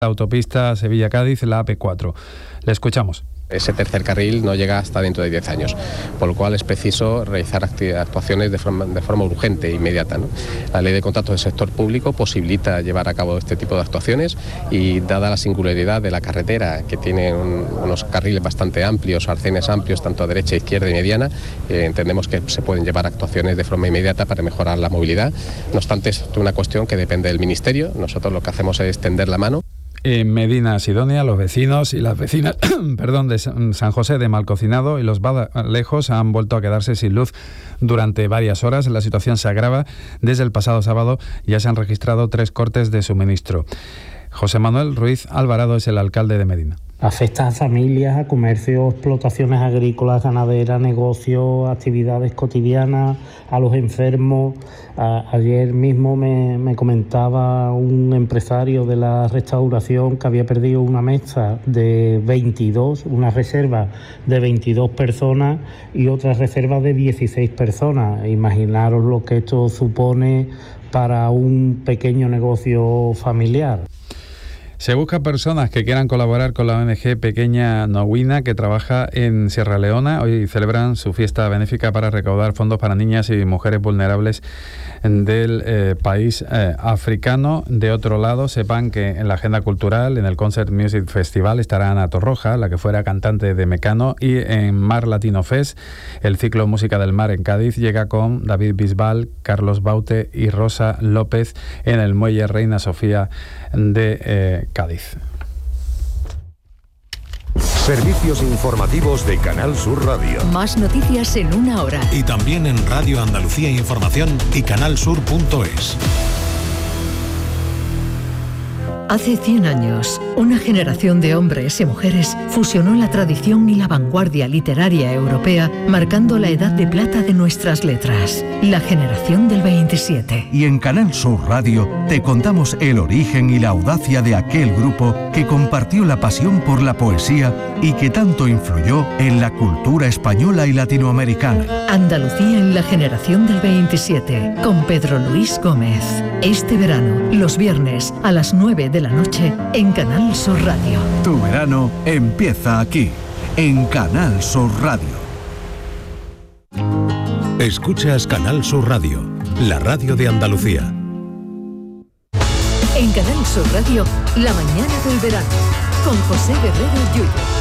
la autopista Sevilla-Cádiz, la AP4. Le escuchamos. Ese tercer carril no llega hasta dentro de 10 años, por lo cual es preciso realizar actuaciones de forma urgente e inmediata, ¿no? La ley de contratos del sector público posibilita llevar a cabo este tipo de actuaciones y, dada la singularidad de la carretera, que tiene unos carriles bastante amplios, arcenes amplios, tanto a derecha, izquierda y mediana, entendemos que se pueden llevar actuaciones de forma inmediata para mejorar la movilidad. No obstante, es una cuestión que depende del Ministerio. Nosotros lo que hacemos es tender la mano. En Medina Sidonia, los vecinos y las vecinas de San José de Malcocinado y los Badalejos han vuelto a quedarse sin luz durante varias horas. La situación se agrava. Desde el pasado sábado ya se han registrado 3 cortes de suministro. José Manuel Ruiz Alvarado es el alcalde de Medina. Afecta a familias, a comercios, explotaciones agrícolas, ganaderas, negocios, actividades cotidianas, a los enfermos. Ayer mismo me comentaba un empresario de la restauración que había perdido una mesa de 22, una reserva de 22 personas y otra reserva de 16 personas. Imaginaros lo que esto supone para un pequeño negocio familiar. Se busca personas que quieran colaborar con la ONG Pequeña Noguina, que trabaja en Sierra Leona. Hoy celebran su fiesta benéfica para recaudar fondos para niñas y mujeres vulnerables del país africano. De otro lado, sepan que en la agenda cultural, en el Concert Music Festival, estará Ana Torroja, la que fuera cantante de Mecano, y en Mar Latino Fest, el ciclo Música del Mar en Cádiz, llega con David Bisbal, Carlos Baute y Rosa López en el Muelle Reina Sofía de Cádiz. Servicios informativos de Canal Sur Radio. Más noticias en una hora. Y también en Radio Andalucía Información y canalsur.es. Hace 100 años, una generación de hombres y mujeres fusionó la tradición y la vanguardia literaria europea, marcando la edad de plata de nuestras letras, la generación del 27. Y en Canal Sur Radio te contamos el origen y la audacia de aquel grupo que compartió la pasión por la poesía y que tanto influyó en la cultura española y latinoamericana. Andalucía en la generación del 27, con Pedro Luis Gómez. Este verano, los viernes a las 9 de la noche en Canal Sur Radio. Tu verano empieza aquí, en Canal Sur Radio. Escuchas Canal Sur Radio, la radio de Andalucía. En Canal Sur Radio, la mañana del verano, con José Guerrero Yuyo.